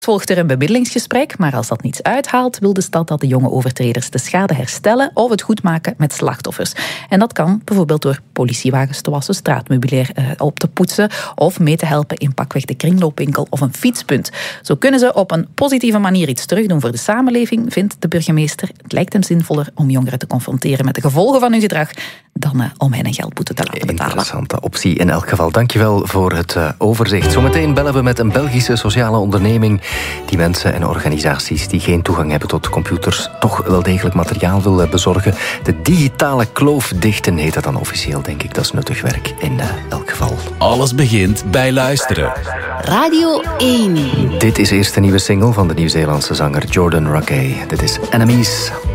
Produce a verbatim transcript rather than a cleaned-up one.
Volgt er een bemiddelingsgesprek, maar als dat niets uithaalt, wil de stad dat de jonge overtreders de schade herstellen of het goedmaken met slachtoffers. En dat kan bijvoorbeeld door politiewagens te wassen, straatmeubilair eh, op te poetsen of mee te helpen in pakweg de kringloopwinkel of een fietspunt. Zo kunnen ze op een positieve manier iets terugdoen voor de samenleving, vindt de burgemeester. Het lijkt hem zinvoller om jongeren te confronteren met de gevolgen van hun gedrag dan uh, om hen een geldboete te laten betalen. Interessante optie in elk geval. Dankjewel voor het uh, overzicht. Zometeen bellen we met een Belgische sociale onderneming die mensen en organisaties die geen toegang hebben tot computers toch wel degelijk materiaal wil bezorgen. De digitale kloof dichten heet dat dan officieel, denk ik. Dat is nuttig werk in uh, elk geval. Alles begint bij luisteren. Radio één. Dit is eerst de nieuwe single van de Nieuw-Zeelandse zanger Jordan Rakei. Dit is Enemies.